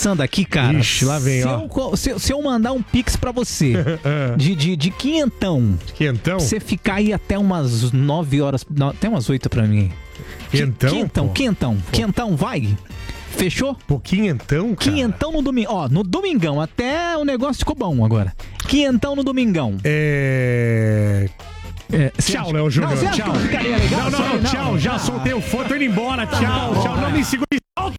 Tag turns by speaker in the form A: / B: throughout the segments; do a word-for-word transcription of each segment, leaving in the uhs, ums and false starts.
A: pensando aqui, cara.
B: Ixi, lá vem,
A: se
B: ó.
A: Eu, se, se eu mandar um pix pra você de, de, de quinhentão,
B: quinhentão?
A: Você ficar aí até umas nove horas, não, até umas oito pra mim.
B: Quinhentão?
A: Quinhentão,
B: pô.
A: quinhentão. Quinhentão, vai? Fechou?
B: Pô, quinhentão, cara?
A: Quinhentão no domingo. Ó, no domingão. Até o negócio ficou bom agora. Quinhentão no domingão.
B: É...
A: É,
B: tchau, Léo Júnior.
A: Não,
B: Tchau.
A: Legal,
B: Não, não, não, tchau.
A: não,
B: Já
A: não.
B: soltei o fone, tô indo embora. Tchau,
A: Não,
B: tchau.
A: não,
B: Não
A: não.
B: me segure.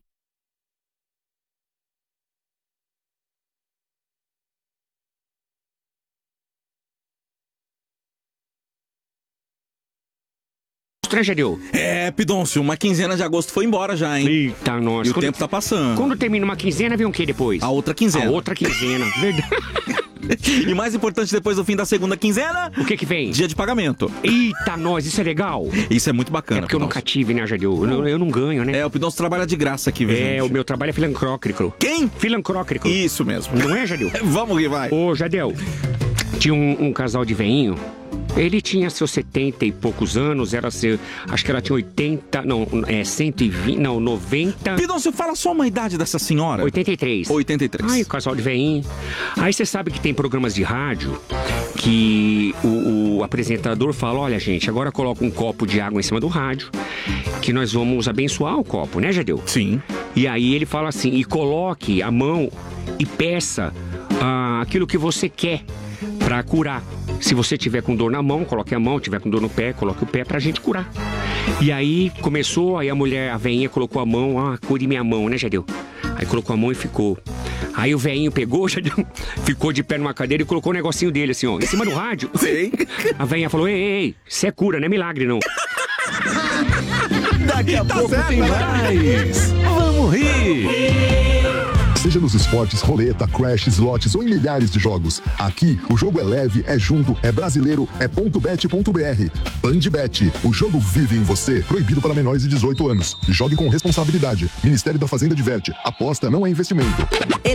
C: Tragédio.
D: É, Pidoncio, uma quinzena de agosto foi embora já, hein?
C: Eita, nossa.
D: E o
C: Quando-
D: tempo tá passando.
C: Quando termina uma quinzena, vem o que depois?
D: A outra quinzena.
C: A outra quinzena. Verdade.
D: E mais importante, depois do fim da segunda quinzena...
C: O que que vem?
D: Dia de pagamento.
C: Eita, nós, isso é legal.
D: Isso é muito bacana.
C: É porque eu
D: Pidoncio.
C: nunca tive, né, Jadeu? Eu, não- eu não ganho, né?
D: É, o Pidoncio trabalha de graça aqui, viu,
C: É,
D: gente?
C: o meu trabalho é filancrócrico.
D: Quem?
C: Filancrócrico.
D: Isso mesmo.
C: Não é, Jadeu?
D: Vamos que vai.
C: Ô, Jadeu, tinha um, um casal de veinho. Ele tinha seus setenta e poucos anos, era seu, acho que ela tinha oitenta, não, é cento e vinte, não, noventa.
D: Pidoncio, fala só uma idade dessa senhora.
C: oitenta e três.
D: oitenta e três.
C: Ai, casal de veinho. Aí você sabe que tem programas de rádio que o, o apresentador fala, olha, gente, agora coloca um copo de água em cima do rádio, que nós vamos abençoar o copo, né, Jadeu?
D: Sim.
C: E aí ele fala assim, e coloque a mão e peça ah, aquilo que você quer pra curar. Se você tiver com dor na mão, coloque a mão, tiver com dor no pé, coloque o pé pra gente curar. E aí começou, aí a mulher, a veinha colocou a mão, ah, cure minha mão, né, Jadeu? Aí colocou a mão e ficou. Aí o veinho pegou, Jadeu, ficou de pé numa cadeira e colocou o negocinho dele assim, ó, em cima do rádio.
D: Sim.
C: A veinha falou, ei, ei, ei, isso é cura, não é milagre, não.
E: Daqui a
D: Tá
E: pouco
D: certo,
E: tem
D: né?
E: mais. Vamos rir.
F: Seja nos esportes, roleta, crash, slots ou em milhares de jogos. Aqui, o jogo é leve, é junto, é brasileiro, é ponto bet ponto br. Bandbet, o jogo vive em você. Proibido para menores de dezoito anos. Jogue com responsabilidade. Ministério da Fazenda diverte. Aposta não é investimento.